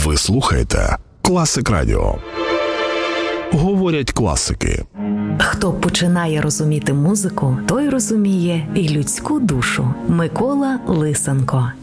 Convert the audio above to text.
Ви слухаєте Класик Радіо. Говорять класики. Хто починає розуміти музику, той розуміє і людську душу. Микола Лисенко.